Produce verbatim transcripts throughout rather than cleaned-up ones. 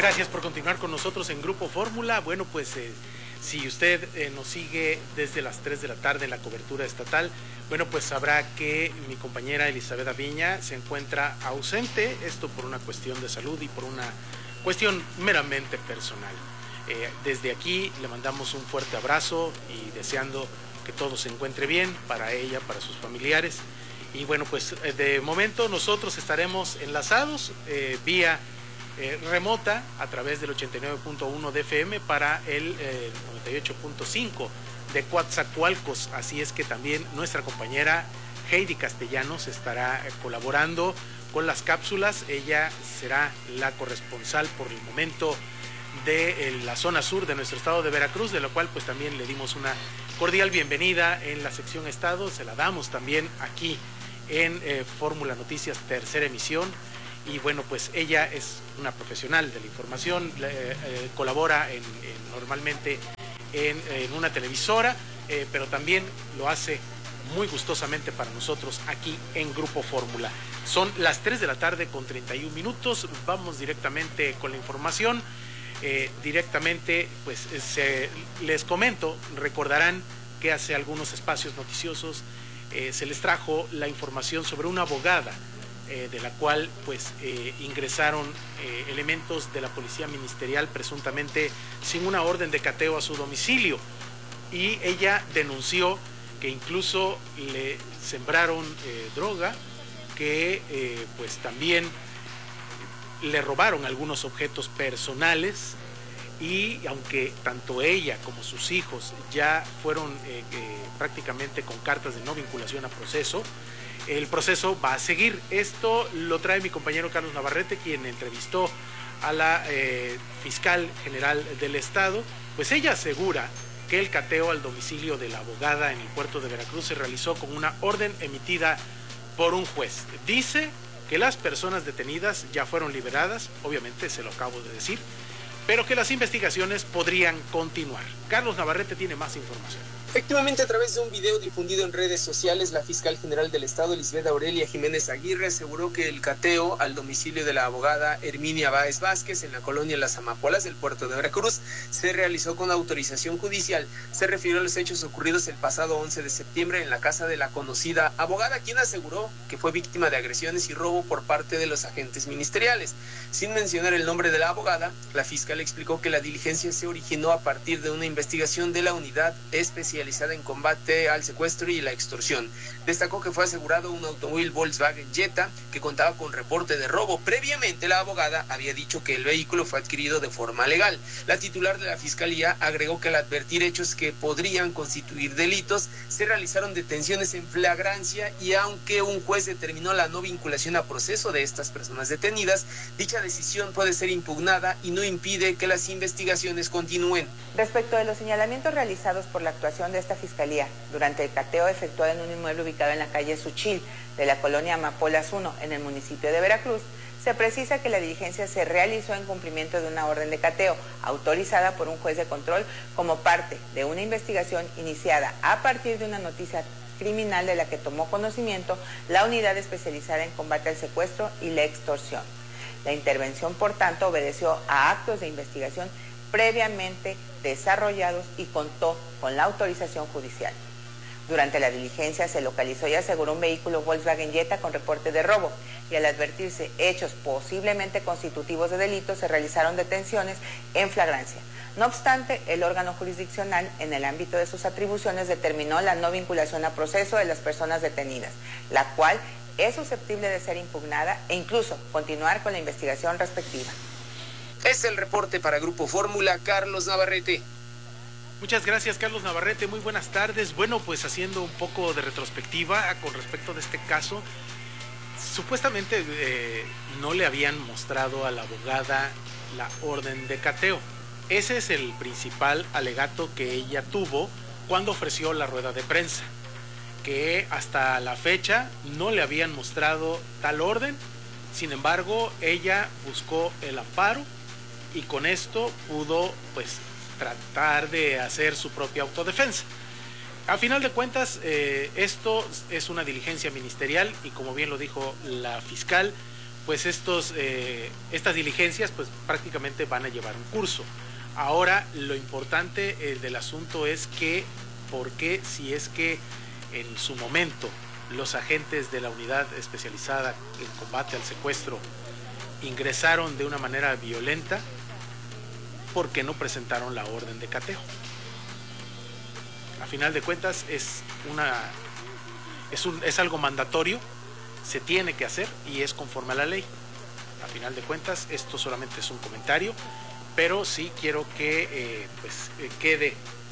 Gracias por continuar con nosotros en Grupo Fórmula. Bueno, pues eh, si usted eh, nos sigue desde las tres de la tarde en la cobertura estatal, bueno, pues sabrá que mi compañera Elizabeth Aviña se encuentra ausente, esto por una cuestión de salud y por una cuestión meramente personal. Eh, desde aquí le mandamos un fuerte abrazo y deseando que todo se encuentre bien para ella, para sus familiares. Y bueno, pues eh, de momento nosotros estaremos enlazados eh, vía eh, remota a través del ochenta y nueve punto uno de F M para el eh, noventa y ocho punto cinco de Coatzacoalcos. Así es que también nuestra compañera Heidi Castellanos estará eh, colaborando con las cápsulas. Ella será la corresponsal por el momento de eh, la zona sur de nuestro estado de Veracruz, de lo cual pues también le dimos una cordial bienvenida en la sección Estado. Se la damos también aquí en eh, Fórmula Noticias, tercera emisión. Y bueno, pues ella es una profesional de la información, eh, eh, colabora en, en, normalmente en, en una televisora, eh, pero también lo hace muy gustosamente para nosotros aquí en Grupo Fórmula. Son las tres de la tarde con treinta y un minutos, vamos directamente con la información. Eh, directamente, pues se, les comento, recordarán que hace algunos espacios noticiosos eh, se les trajo la información sobre una abogada eh, de la cual pues eh, ingresaron eh, elementos de la policía ministerial presuntamente sin una orden de cateo a su domicilio, y ella denunció que incluso le sembraron eh, droga, que eh, pues también le robaron algunos objetos personales, y aunque tanto ella como sus hijos ya fueron eh, eh, prácticamente con cartas de no vinculación a proceso, el proceso va a seguir. Esto lo trae mi compañero Carlos Navarrete, quien entrevistó a la eh, fiscal general del estado. Pues ella asegura que el cateo al domicilio de la abogada en el puerto de Veracruz se realizó con una orden emitida por un juez. Dice que las personas detenidas ya fueron liberadas, obviamente se lo acabo de decir, pero que las investigaciones podrían continuar. Carlos Navarrete tiene más información. Efectivamente, a través de un video difundido en redes sociales, la fiscal general del estado, Lisbeth Aurelia Jiménez Aguirre, aseguró que el cateo al domicilio de la abogada Herminia Báez Vázquez en la colonia Las Amapolas del puerto de Veracruz se realizó con autorización judicial. Se refirió a los hechos ocurridos el pasado once de septiembre en la casa de la conocida abogada, quien aseguró que fue víctima de agresiones y robo por parte de los agentes ministeriales. Sin mencionar el nombre de la abogada, la fiscal explicó que la diligencia se originó a partir de una investigación de la unidad especializada en combate al secuestro y la extorsión. Destacó que fue asegurado un automóvil Volkswagen Jetta que contaba con reporte de robo. Previamente, la abogada había dicho que el vehículo fue adquirido de forma legal. La titular de la fiscalía agregó que al advertir hechos que podrían constituir delitos, se realizaron detenciones en flagrancia, y aunque un juez determinó la no vinculación a proceso de estas personas detenidas, dicha decisión puede ser impugnada y no impide que las investigaciones continúen. Respecto de los señalamientos realizados por la actuación de esta fiscalía durante el cateo efectuado en un inmueble ubicado en la calle Suchil de la colonia Amapolas uno en el municipio de Veracruz, se precisa que la diligencia se realizó en cumplimiento de una orden de cateo autorizada por un juez de control como parte de una investigación iniciada a partir de una noticia criminal de la que tomó conocimiento la unidad especializada en combate al secuestro y la extorsión. La intervención, por tanto, obedeció a actos de investigación previamente desarrollados y contó con la autorización judicial. Durante la diligencia se localizó y aseguró un vehículo Volkswagen Jetta con reporte de robo, y al advertirse hechos posiblemente constitutivos de delitos se realizaron detenciones en flagrancia. No obstante, el órgano jurisdiccional, en el ámbito de sus atribuciones, determinó la no vinculación a proceso de las personas detenidas, la cual es susceptible de ser impugnada e incluso continuar con la investigación respectiva. Es el reporte para Grupo Fórmula, Carlos Navarrete. Muchas gracias, Carlos Navarrete, muy buenas tardes. Bueno, pues haciendo un poco de retrospectiva con respecto de este caso, supuestamente eh, no le habían mostrado a la abogada la orden de cateo. Ese es el principal alegato que ella tuvo cuando ofreció la rueda de prensa, que hasta la fecha no le habían mostrado tal orden. Sin embargo, ella buscó el amparo y con esto pudo pues tratar de hacer su propia autodefensa. A final de cuentas, eh, esto es una diligencia ministerial y, como bien lo dijo la fiscal, pues estos, eh, estas diligencias pues prácticamente van a llevar un curso. Ahora lo importante eh, del asunto es que, ¿por qué si es que en su momento los agentes de la unidad especializada en combate al secuestro ingresaron de una manera violenta, por qué no presentaron la orden de cateo? A final de cuentas es una es un es algo mandatorio, se tiene que hacer y es conforme a la ley. A final de cuentas esto solamente es un comentario, pero sí quiero que eh, pues eh, quede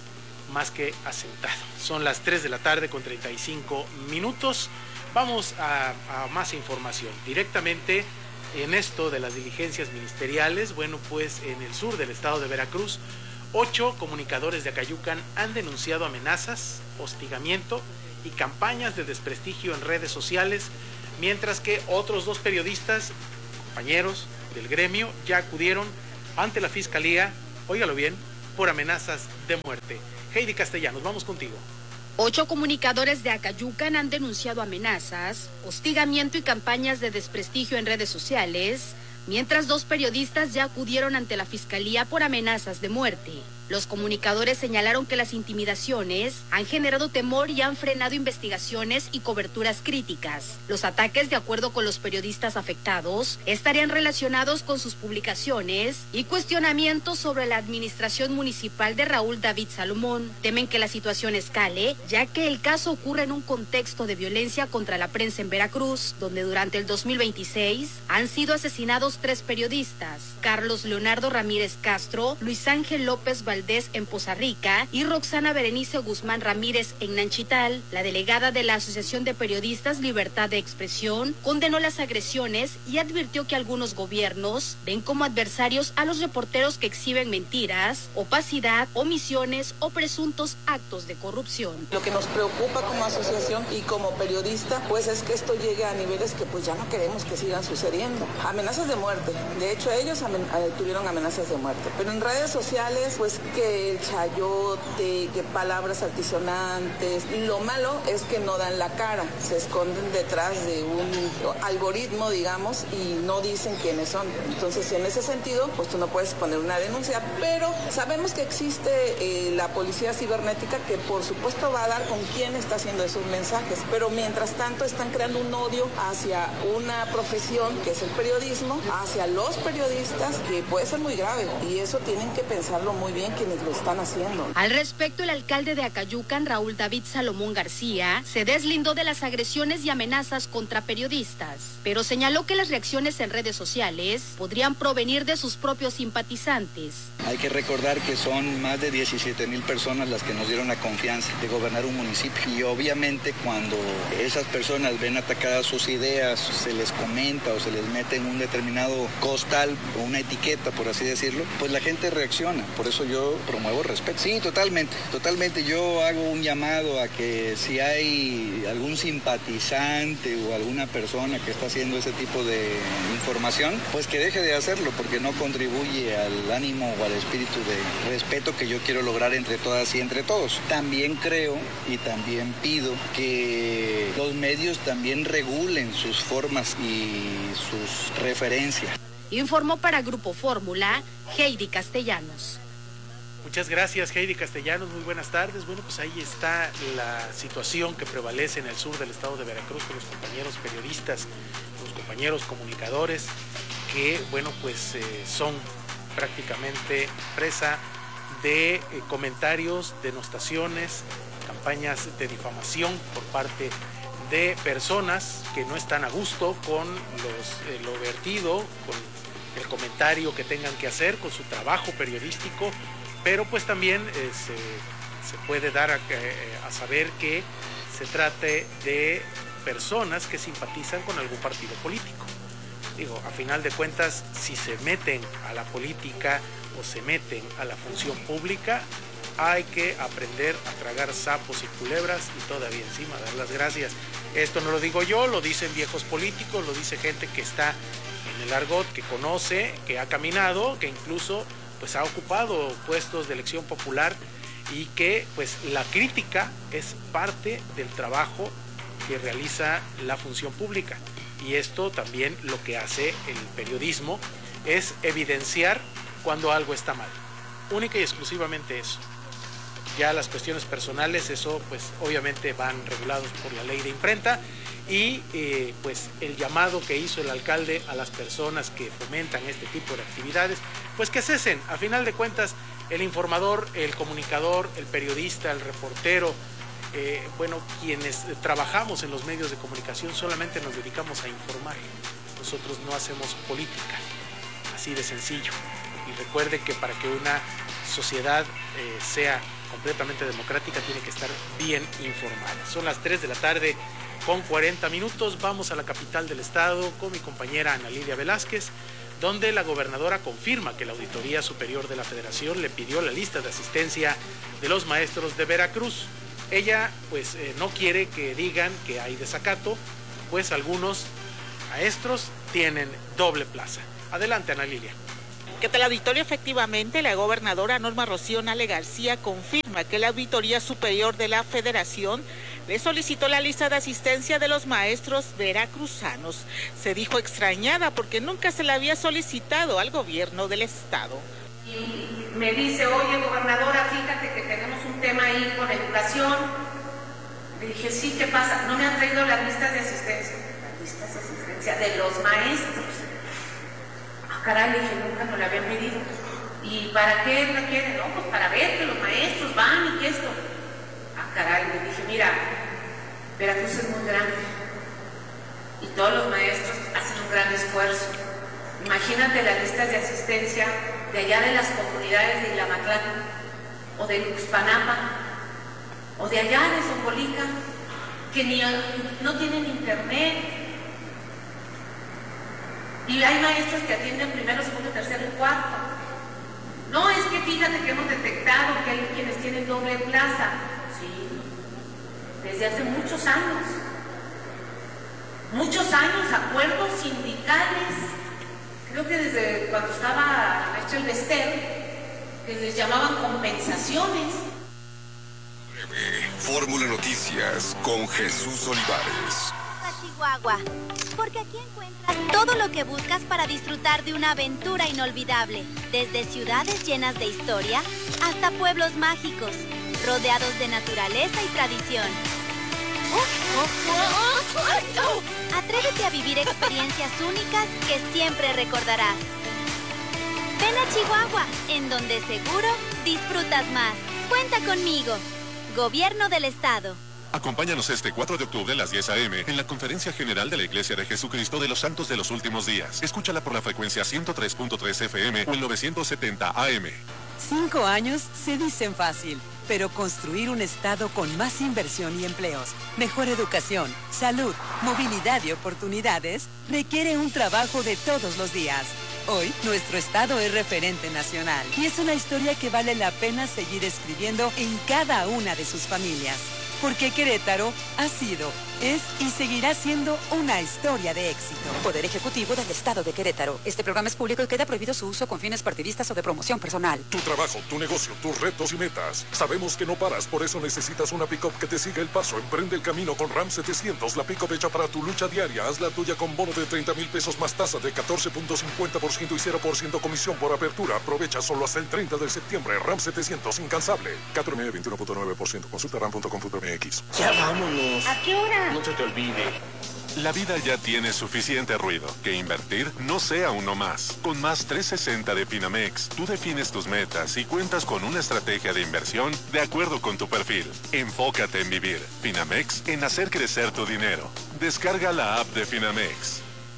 más que asentado. Son las tres de la tarde con treinta y cinco minutos. Vamos a, a más información. Directamente en esto de las diligencias ministeriales, bueno, pues en el sur del estado de Veracruz, ocho comunicadores de Acayucan han denunciado amenazas, hostigamiento y campañas de desprestigio en redes sociales, mientras que otros dos periodistas, compañeros del gremio, ya acudieron ante la fiscalía, óigalo bien, por amenazas de muerte. Heidi Castellanos, vamos contigo. Ocho comunicadores de Acayucan han denunciado amenazas, hostigamiento y campañas de desprestigio en redes sociales, mientras dos periodistas ya acudieron ante la fiscalía por amenazas de muerte. Los comunicadores señalaron que las intimidaciones han generado temor y han frenado investigaciones y coberturas críticas. Los ataques, de acuerdo con los periodistas afectados, estarían relacionados con sus publicaciones y cuestionamientos sobre la administración municipal de Raúl David Salomón. Temen que la situación escale, ya que el caso ocurre en un contexto de violencia contra la prensa en Veracruz, donde durante el dos mil veintiséis han sido asesinados tres periodistas: Carlos Leonardo Ramírez Castro, Luis Ángel López Valdés en Poza Rica y Roxana Berenice Guzmán Ramírez en Nanchital. La delegada de la Asociación de Periodistas Libertad de Expresión condenó las agresiones y advirtió que algunos gobiernos ven como adversarios a los reporteros que exhiben mentiras, opacidad, omisiones o presuntos actos de corrupción. Lo que nos preocupa como asociación y como periodista, pues es que esto llegue a niveles que pues ya no queremos que sigan sucediendo. Amenazas de muerte. De hecho, ellos amen tuvieron amenazas de muerte. Pero en redes sociales, pues que el chayote, que palabras altisonantes. Lo malo es que no dan la cara, se esconden detrás de un algoritmo, digamos, y no dicen quiénes son. Entonces, en ese sentido, pues tú no puedes poner una denuncia, pero sabemos que existe eh, la policía cibernética que por supuesto va a dar con quién está haciendo esos mensajes, pero mientras tanto están creando un odio hacia una profesión que es el periodismo, hacia los periodistas, que puede ser muy grave, y eso tienen que pensarlo muy bien quienes lo están haciendo. Al respecto, el alcalde de Acayucan, Raúl David Salomón García, se deslindó de las agresiones y amenazas contra periodistas, pero señaló que las reacciones en redes sociales podrían provenir de sus propios simpatizantes. Hay que recordar que son más de diecisiete mil personas las que nos dieron la confianza de gobernar un municipio, y obviamente cuando esas personas ven atacadas sus ideas, se les comenta o se les mete en un determinado costal o una etiqueta, por así decirlo, pues la gente reacciona. Por eso yo promuevo respeto. Sí, totalmente, totalmente. Yo hago un llamado a que si hay algún simpatizante o alguna persona que está haciendo ese tipo de información, pues que deje de hacerlo, porque no contribuye al ánimo o al espíritu de respeto que yo quiero lograr entre todas y entre todos. También creo y también pido que los medios también regulen sus formas y sus referencias. Informó para Grupo Fórmula, Heidi Castellanos. Muchas gracias, Heidi Castellanos, muy buenas tardes. Bueno, pues ahí está la situación que prevalece en el sur del estado de Veracruz con los compañeros periodistas, los compañeros comunicadores, que, bueno, pues eh, son prácticamente presa de eh, comentarios, denostaciones, campañas de difamación por parte de personas que no están a gusto con los, eh, lo vertido, con el comentario que tengan que hacer, con su trabajo periodístico. Pero pues también eh, se, se puede dar a, a saber que se trate de personas que simpatizan con algún partido político. Digo, a final de cuentas, si se meten a la política o se meten a la función pública, hay que aprender a tragar sapos y culebras y todavía encima dar las gracias. Esto no lo digo yo, lo dicen viejos políticos, lo dice gente que está en el argot, que conoce, que ha caminado, que incluso pues ha ocupado puestos de elección popular, y que pues la crítica es parte del trabajo que realiza la función pública. Y esto también lo que hace el periodismo es evidenciar cuando algo está mal. Única y exclusivamente eso. Ya las cuestiones personales, eso pues obviamente van regulados por la ley de imprenta y eh, pues el llamado que hizo el alcalde a las personas que fomentan este tipo de actividades, pues que cesen. A final de cuentas, el informador, el comunicador, el periodista, el reportero, eh, bueno, quienes trabajamos en los medios de comunicación solamente nos dedicamos a informar. Nosotros no hacemos política, así de sencillo. Y recuerde que para que una sociedad eh, sea completamente democrática tiene que estar bien informada. Son las tres de la tarde con cuarenta minutos. Vamos a la capital del estado con mi compañera Ana Lilia Velázquez, donde la gobernadora confirma que la Auditoría Superior de la Federación le pidió la lista de asistencia de los maestros de Veracruz. Ella pues eh, no quiere que digan que hay desacato, pues algunos maestros tienen doble plaza. Adelante, Ana Lilia. ¿Qué tal, auditorio? Efectivamente, la gobernadora Norma Rocío Nale García confirma que la Auditoría Superior de la Federación le solicitó la lista de asistencia de los maestros veracruzanos. Se dijo extrañada porque nunca se la había solicitado al gobierno del estado. Y me dice, oye, gobernadora, fíjate que tenemos un tema ahí con educación. Le dije, sí, ¿qué pasa? No me han traído las listas de asistencia. Las listas de asistencia de los maestros. Caray, le dije, nunca nos la habían pedido. ¿Y para qué la quieren? No, pues para ver que los maestros van y que esto. Ah, caray, le dije, mira, Veracruz es muy grande y todos los maestros hacen un gran esfuerzo. Imagínate las listas de asistencia de allá de las comunidades de Ilamatlán o de Luxpanapa o de allá de Zocolica, que ni, no tienen internet. Y hay maestros que atienden primero, segundo, tercero y cuarto. No, es que fíjate que hemos detectado que hay quienes tienen doble plaza. Sí, desde hace muchos años. Muchos años, acuerdos sindicales. Creo que desde cuando estaba la maestra Elvester, que les llamaban compensaciones. Fórmula Noticias con Jesús Olivares. Chihuahua, porque aquí encuentras todo lo que buscas para disfrutar de una aventura inolvidable, desde ciudades llenas de historia hasta pueblos mágicos, rodeados de naturaleza y tradición. Atrévete a vivir experiencias únicas que siempre recordarás. Ven a Chihuahua, en donde seguro disfrutas más. Cuenta conmigo. Gobierno del Estado. Acompáñanos este cuatro de octubre a las diez a eme en la Conferencia General de la Iglesia de Jesucristo de los Santos de los Últimos Días. Escúchala por la frecuencia ciento tres punto tres efe eme o el novecientos setenta a eme. Cinco años se dicen fácil, pero construir un estado con más inversión y empleos, mejor educación, salud, movilidad y oportunidades requiere un trabajo de todos los días. Hoy, nuestro estado es referente nacional y es una historia que vale la pena seguir escribiendo en cada una de sus familias. Porque Querétaro ha sido, es y seguirá siendo una historia de éxito. Poder Ejecutivo del Estado de Querétaro. Este programa es público y queda prohibido su uso con fines partidistas o de promoción personal. Tu trabajo, tu negocio, tus retos y metas. Sabemos que no paras, por eso necesitas una pick-up que te siga el paso. Emprende el camino con RAM setecientos, la pick-up hecha para tu lucha diaria. Haz la tuya con bono de treinta mil pesos más tasa de catorce punto cincuenta por ciento y cero por ciento comisión por apertura. Aprovecha solo hasta el treinta de septiembre. RAM setecientos, incansable. cuatro eme veintiuno punto nueve por ciento. Consulta ram punto com punto eme equis. Ya vámonos. ¿A qué hora? No se te olvide. La vida ya tiene suficiente ruido. Que invertir no sea uno más. Con Más trescientos sesenta de Finamex, tú defines tus metas y cuentas con una estrategia de inversión de acuerdo con tu perfil. Enfócate en vivir. Finamex, en hacer crecer tu dinero. Descarga la app de Finamex.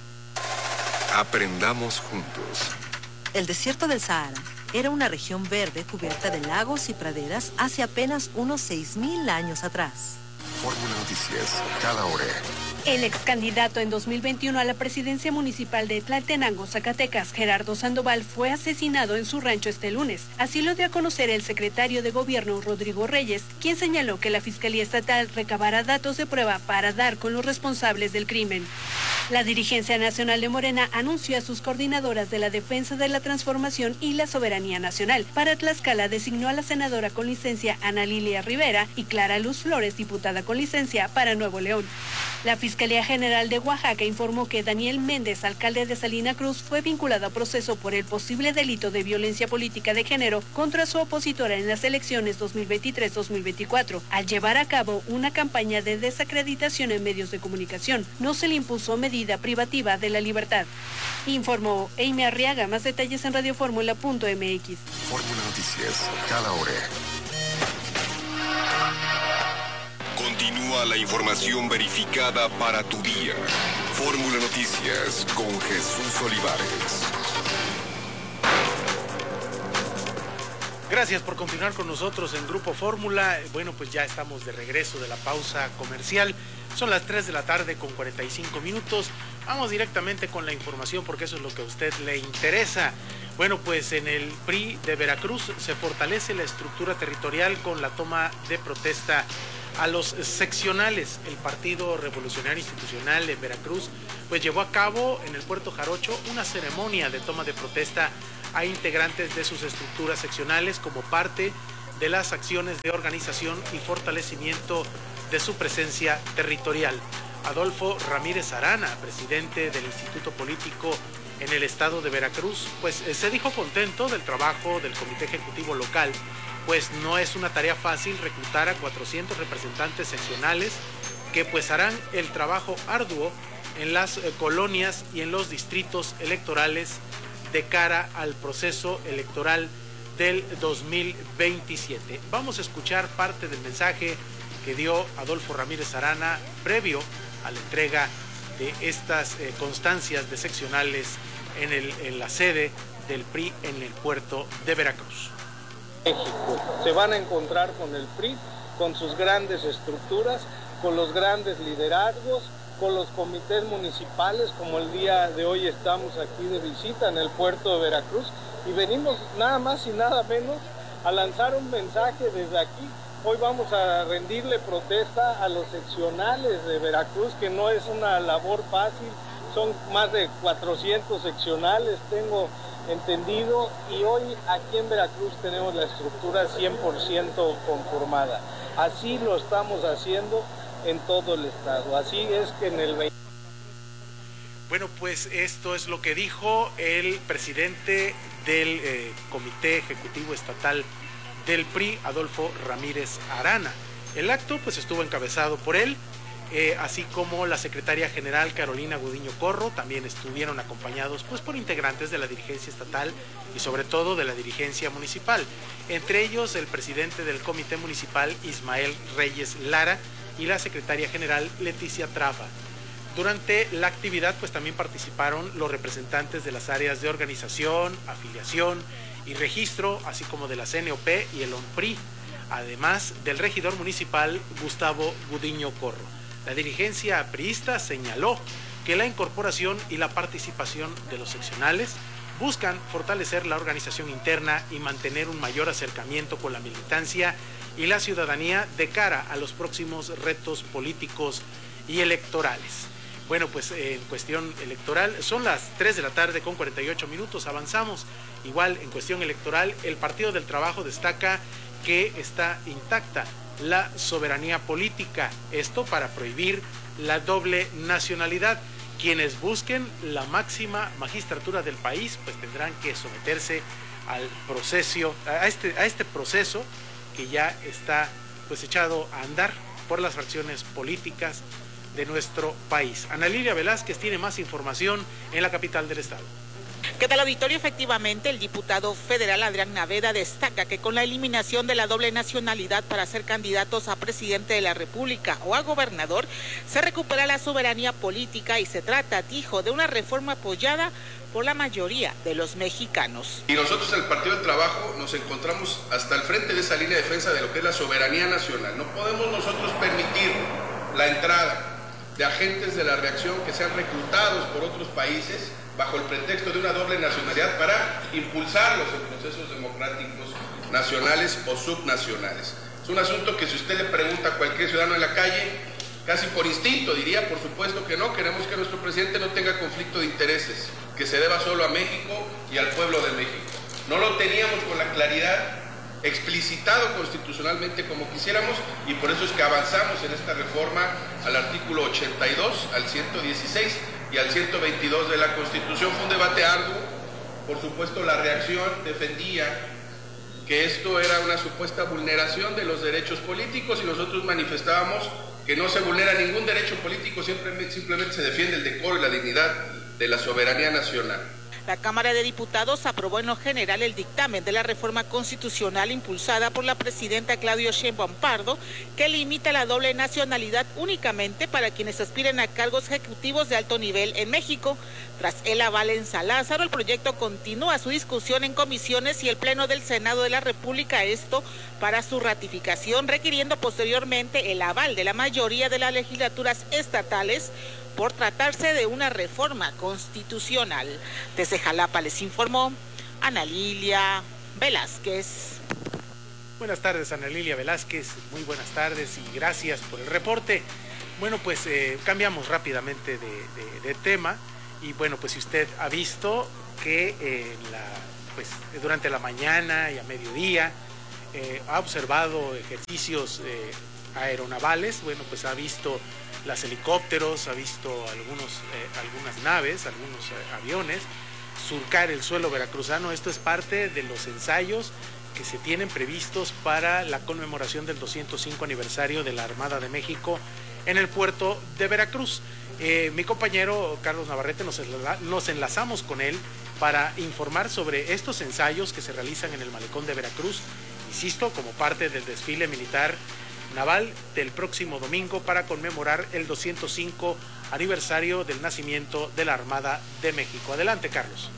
Aprendamos juntos. El desierto del Sahara era una región verde cubierta de lagos y praderas hace apenas unos seis mil años atrás. Fórmula Noticias, cada hora. El ex candidato en dos mil veintiuno a la presidencia municipal de Tlaltenango, Zacatecas, Gerardo Sandoval, fue asesinado en su rancho este lunes. Así lo dio a conocer el secretario de Gobierno, Rodrigo Reyes, quien señaló que la Fiscalía Estatal recabará datos de prueba para dar con los responsables del crimen. La dirigencia nacional de Morena anunció a sus coordinadoras de la defensa de la transformación y la soberanía nacional. Para Tlaxcala designó a la senadora con licencia Ana Lilia Rivera y Clara Luz Flores, diputada con licencia para Nuevo León. La Fiscalía General de Oaxaca informó que Daniel Méndez, alcalde de Salina Cruz, fue vinculado a proceso por el posible delito de violencia política de género contra su opositora en las elecciones dos mil veintitrés dos mil veinticuatro, al llevar a cabo una campaña de desacreditación en medios de comunicación. No se le impuso medida privativa de la libertad. Informó Amy Arriaga. Más detalles en radioformula punto m x. Fórmula Noticias, cada hora. Continúa la información verificada para tu día. Fórmula Noticias con Jesús Olivares. Gracias por continuar con nosotros en Grupo Fórmula. Bueno, pues ya estamos de regreso de la pausa comercial. Son las tres de la tarde con cuarenta y cinco minutos. Vamos directamente con la información porque eso es lo que a usted le interesa. Bueno, pues en el P R I de Veracruz se fortalece la estructura territorial con la toma de protesta a los seccionales. El Partido Revolucionario Institucional de Veracruz pues llevó a cabo en el Puerto Jarocho una ceremonia de toma de protesta a integrantes de sus estructuras seccionales como parte de las acciones de organización y fortalecimiento de su presencia territorial. Adolfo Ramírez Arana, presidente del Instituto Político en el estado de Veracruz, pues se dijo contento del trabajo del Comité Ejecutivo Local, pues no es una tarea fácil reclutar a cuatrocientos representantes seccionales que pues harán el trabajo arduo en las eh, colonias y en los distritos electorales de cara al proceso electoral del dos mil veintisiete. Vamos a escuchar parte del mensaje que dio Adolfo Ramírez Arana previo a la entrega de estas eh, constancias de seccionales en, el, en la sede del P R I en el puerto de Veracruz. México. Se van a encontrar con el P R I, con sus grandes estructuras, con los grandes liderazgos, con los comités municipales, como el día de hoy estamos aquí de visita en el puerto de Veracruz, y venimos nada más y nada menos a lanzar un mensaje desde aquí. Hoy vamos a rendirle protesta a los seccionales de Veracruz, que no es una labor fácil, son más de cuatrocientos seccionales, tengo entendido, y hoy aquí en Veracruz tenemos la estructura cien por ciento conformada. Así lo estamos haciendo en todo el estado, así es que en el... Bueno, pues esto es lo que dijo el presidente del eh, Comité Ejecutivo Estatal del P R I, Adolfo Ramírez Arana. El acto pues estuvo encabezado por él, eh, así como la secretaria general Carolina Gudiño Corro. También estuvieron acompañados pues por integrantes de la dirigencia estatal y sobre todo de la dirigencia municipal, entre ellos el presidente del comité municipal Ismael Reyes Lara y la secretaria general Leticia Trafa. Durante la actividad pues también participaron los representantes de las áreas de organización, afiliación y registro, así como de la C N O P y el O N P R I, además del regidor municipal Gustavo Gudiño Corro. La dirigencia priista señaló que la incorporación y la participación de los seccionales buscan fortalecer la organización interna y mantener un mayor acercamiento con la militancia y la ciudadanía de cara a los próximos retos políticos y electorales. Bueno, pues en cuestión electoral son las tres de la tarde con cuarenta y ocho minutos, avanzamos. Igual en cuestión electoral, el Partido del Trabajo destaca que está intacta la soberanía política, esto para prohibir la doble nacionalidad. Quienes busquen la máxima magistratura del país pues tendrán que someterse al proceso, a este, a este proceso que ya está pues echado a andar por las fracciones políticas de nuestro país. Ana Lilia Velázquez tiene más información en la capital del estado. ¿Qué tal, auditorio? Efectivamente, el diputado federal Adrián Naveda destaca que con la eliminación de la doble nacionalidad para ser candidatos a presidente de la República o a gobernador, se recupera la soberanía política y se trata, dijo, de una reforma apoyada por la mayoría de los mexicanos. Y nosotros, el Partido del Trabajo, nos encontramos hasta el frente de esa línea de defensa de lo que es la soberanía nacional. No podemos nosotros permitir la entrada de agentes de la reacción que sean reclutados por otros países bajo el pretexto de una doble nacionalidad para impulsarlos en procesos democráticos nacionales o subnacionales. Es un asunto que si usted le pregunta a cualquier ciudadano en la calle, casi por instinto, diría, por supuesto que no, queremos que nuestro presidente no tenga conflicto de intereses, que se deba solo a México y al pueblo de México. No lo teníamos con la claridad explicitado constitucionalmente como quisiéramos y por eso es que avanzamos en esta reforma al artículo ochenta y dos, al ciento dieciséis y al ciento veintidós de la Constitución. Fue un debate arduo, por supuesto la reacción defendía que esto era una supuesta vulneración de los derechos políticos y nosotros manifestábamos que no se vulnera ningún derecho político, simplemente, simplemente se defiende el decoro y la dignidad de la soberanía nacional. La Cámara de Diputados aprobó en lo general el dictamen de la reforma constitucional impulsada por la presidenta Claudia Sheinbaum Pardo, que limita la doble nacionalidad únicamente para quienes aspiren a cargos ejecutivos de alto nivel en México. Tras el aval en San Lázaro, el proyecto continúa su discusión en comisiones y el Pleno del Senado de la República, esto para su ratificación, requiriendo posteriormente el aval de la mayoría de las legislaturas estatales, por tratarse de una reforma constitucional. Desde Jalapa les informó Ana Lilia Velázquez. Buenas tardes, Ana Lilia Velázquez, muy buenas tardes y gracias por el reporte. Bueno, pues eh, cambiamos rápidamente de, de, de tema y bueno, pues si usted ha visto que eh, la, pues, durante la mañana y a mediodía eh, ha observado ejercicios eh, aeronavales, bueno, pues ha visto los helicópteros, ha visto algunos, eh, algunas naves, algunos eh, aviones surcar el suelo veracruzano. Esto es parte de los ensayos que se tienen previstos para la conmemoración del doscientos cinco aniversario de la Armada de México en el puerto de Veracruz. Eh, mi compañero Carlos Navarrete nos, enla nos enlazamos con él para informar sobre estos ensayos que se realizan en el malecón de Veracruz, insisto, como parte del desfile militar naval del próximo domingo para conmemorar el doscientos cinco aniversario del nacimiento de la Armada de México. Adelante, Carlos.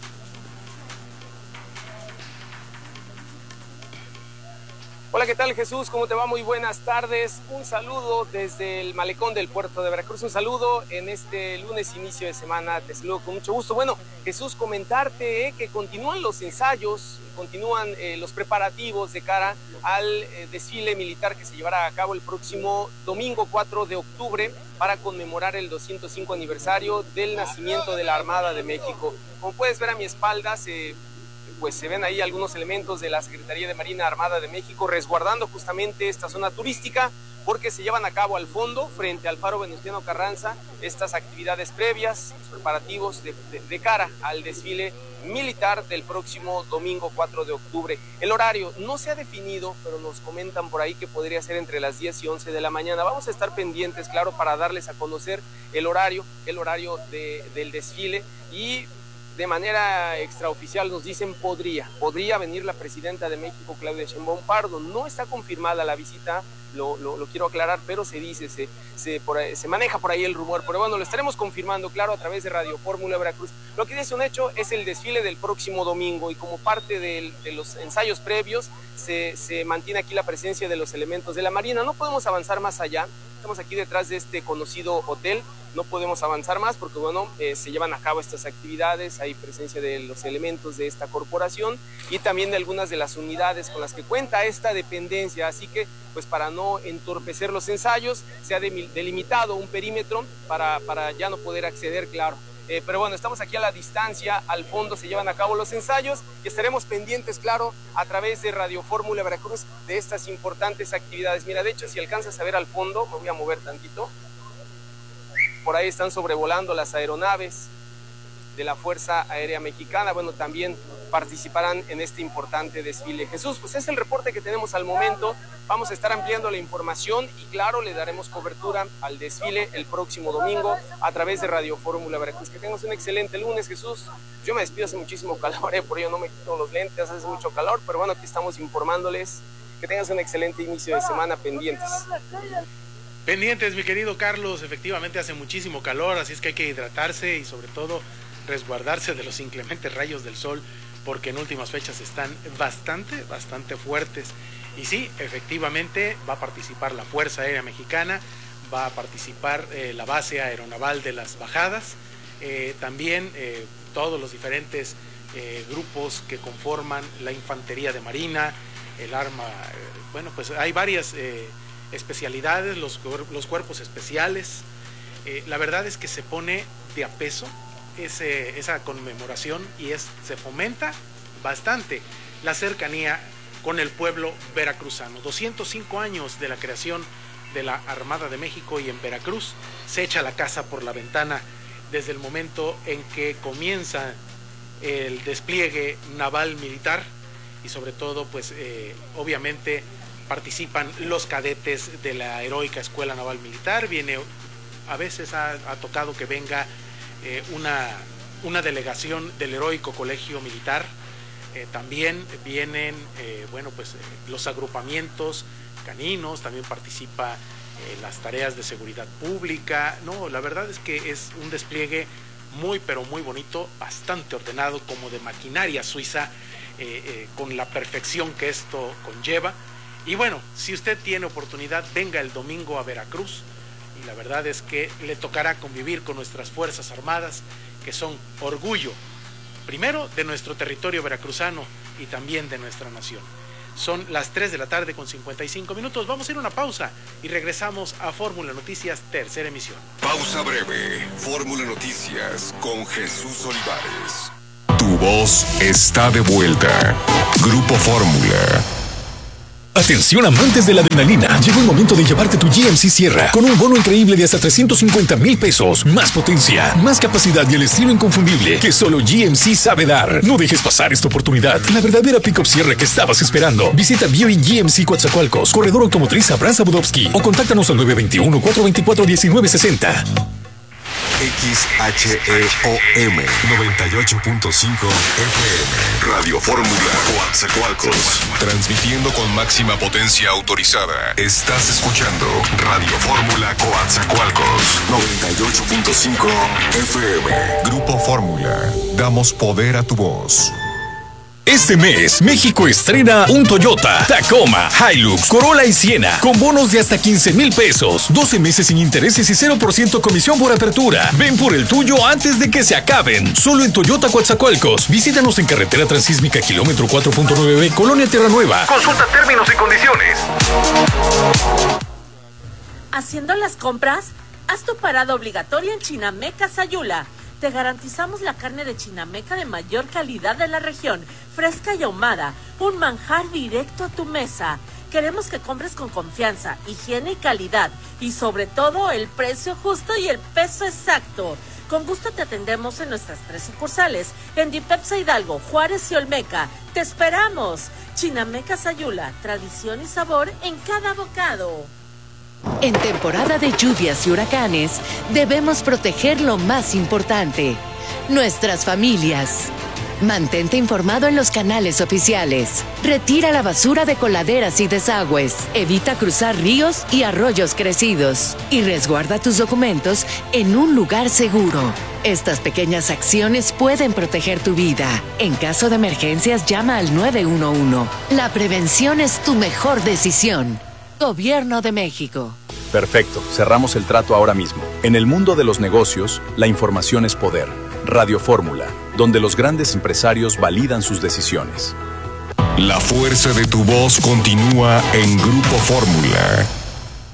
Hola, ¿qué tal, Jesús? ¿Cómo te va? Muy buenas tardes. Un saludo desde el malecón del puerto de Veracruz. Un saludo en este lunes inicio de semana. Te saludo con mucho gusto. Bueno, Jesús, comentarte eh, que continúan los ensayos, continúan eh, los preparativos de cara al eh, desfile militar que se llevará a cabo el próximo domingo cuatro de octubre para conmemorar el doscientos cinco aniversario del nacimiento de la Armada de México. Como puedes ver a mi espalda, se... pues se ven ahí algunos elementos de la Secretaría de Marina Armada de México resguardando justamente esta zona turística porque se llevan a cabo al fondo, frente al Faro Venustiano Carranza, estas actividades previas, los preparativos de, de, de cara al desfile militar del próximo domingo cuatro de octubre. El horario no se ha definido, pero nos comentan por ahí que podría ser entre las diez y once de la mañana. Vamos a estar pendientes, claro, para darles a conocer el horario, el horario de, del desfile y... de manera extraoficial nos dicen podría, podría venir la presidenta de México, Claudia Sheinbaum Pardo. No está confirmada la visita, lo, lo, lo quiero aclarar, pero se dice, se, se, por ahí, se maneja por ahí el rumor. Pero bueno, lo estaremos confirmando, claro, a través de Radio Fórmula Veracruz. Lo que es un hecho es el desfile del próximo domingo y como parte de, de los ensayos previos se, se mantiene aquí la presencia de los elementos de la Marina. No podemos avanzar más allá. Estamos aquí detrás de este conocido hotel, no podemos avanzar más porque bueno, eh, se llevan a cabo estas actividades, hay presencia de los elementos de esta corporación y también de algunas de las unidades con las que cuenta esta dependencia, así que pues para no entorpecer los ensayos se ha delimitado un perímetro para, para ya no poder acceder, claro. Eh, pero bueno, estamos aquí a la distancia, al fondo se llevan a cabo los ensayos y estaremos pendientes, claro, a través de Radio Fórmula Veracruz de estas importantes actividades. Mira, de hecho, si alcanzas a ver al fondo, me voy a mover tantito, por ahí están sobrevolando las aeronaves de la Fuerza Aérea Mexicana, bueno, también participarán en este importante desfile. Jesús, pues es el reporte que tenemos al momento, vamos a estar ampliando la información y claro, le daremos cobertura al desfile el próximo domingo a través de Radio Fórmula Veracruz. Que tengas un excelente lunes, Jesús. Yo me despido, hace muchísimo calor, eh, por ello no me quito los lentes, hace mucho calor, pero bueno, aquí estamos informándoles. Que tengas un excelente inicio de semana, pendientes. Pendientes, mi querido Carlos, efectivamente hace muchísimo calor, así es que hay que hidratarse y sobre todo resguardarse de los inclementes rayos del sol, porque en últimas fechas están bastante, bastante fuertes. Y sí, efectivamente va a participar la Fuerza Aérea Mexicana, va a participar eh, la base aeronaval de las Bajadas, eh, también eh, todos los diferentes eh, grupos que conforman la Infantería de Marina, el arma, eh, bueno, pues hay varias... Eh, especialidades, los, los cuerpos especiales. Eh, la verdad es que se pone de a peso ese, esa conmemoración y es, se fomenta bastante la cercanía con el pueblo veracruzano. doscientos cinco años de la creación de la Armada de México, y en Veracruz se echa la casa por la ventana desde el momento en que comienza el despliegue naval militar, y sobre todo pues eh, obviamente participan los cadetes de la heroica Escuela Naval Militar. Viene, a veces ha, ha tocado que venga eh, una, una delegación del heroico Colegio Militar. Eh, también vienen eh, bueno pues eh, los agrupamientos caninos, también participa en eh, las tareas de seguridad pública. No, la verdad es que es un despliegue muy pero muy bonito, bastante ordenado, como de maquinaria suiza, eh, eh, con la perfección que esto conlleva. Y bueno, si usted tiene oportunidad, venga el domingo a Veracruz, y la verdad es que le tocará convivir con nuestras Fuerzas Armadas, que son orgullo primero de nuestro territorio veracruzano y también de nuestra nación. Son las tres de la tarde con cincuenta y cinco minutos. Vamos a ir a una pausa y regresamos a Fórmula Noticias, tercera emisión. Pausa breve. Fórmula Noticias con Jesús Olivares. Tu voz está de vuelta. Grupo Fórmula. Atención amantes de la adrenalina, llegó el momento de llevarte tu G M C Sierra con un bono increíble de hasta trescientos cincuenta mil pesos, más potencia, más capacidad y el estilo inconfundible que solo G M C sabe dar. No dejes pasar esta oportunidad, la verdadera pick-up Sierra que estabas esperando. Visita Buick G M C Coatzacoalcos, Corredor Automotriz Abraham Budowski, o contáctanos al nueve dos uno, cuatro dos cuatro, uno nueve seis cero. X H E O M noventa y ocho punto cinco F M Radio Fórmula Coatzacoalcos, transmitiendo con máxima potencia autorizada. Estás escuchando Radio Fórmula Coatzacoalcos noventa y ocho punto cinco F M. Grupo Fórmula, damos poder a tu voz. Este mes, México estrena un Toyota, Tacoma, Hilux, Corolla y Siena, con bonos de hasta quince mil pesos, doce meses sin intereses y cero por ciento comisión por apertura. Ven por el tuyo antes de que se acaben. Solo en Toyota Coatzacoalcos. Visítanos en carretera transísmica, kilómetro cuatro punto nueve B, Colonia Tierra Nueva. Consulta términos y condiciones. ¿Haciendo las compras? Haz tu parada obligatoria en Chinameca Sayula. Te garantizamos la carne de chinameca de mayor calidad de la región, fresca y ahumada, un manjar directo a tu mesa. Queremos que compres con confianza, higiene y calidad, y sobre todo el precio justo y el peso exacto. Con gusto te atendemos en nuestras tres sucursales, en Dipepsa Hidalgo, Juárez y Olmeca. ¡Te esperamos! Chinameca Sayula, tradición y sabor en cada bocado. En temporada de lluvias y huracanes, debemos proteger lo más importante, nuestras familias. Mantente informado en los canales oficiales. Retira la basura de coladeras y desagües. Evita cruzar ríos y arroyos crecidos. Y resguarda tus documentos en un lugar seguro. Estas pequeñas acciones pueden proteger tu vida. En caso de emergencias, llama al nueve uno uno. La prevención es tu mejor decisión. Gobierno de México. Perfecto, cerramos el trato ahora mismo. En el mundo de los negocios, la información es poder. Radio Fórmula, donde los grandes empresarios validan sus decisiones. La fuerza de tu voz continúa en Grupo Fórmula.